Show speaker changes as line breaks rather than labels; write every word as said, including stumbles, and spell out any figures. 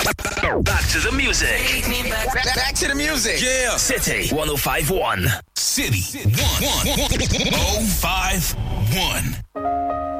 Back to the music.
Back, back to the music.
Yeah. City one oh five point one.
City one oh five point one.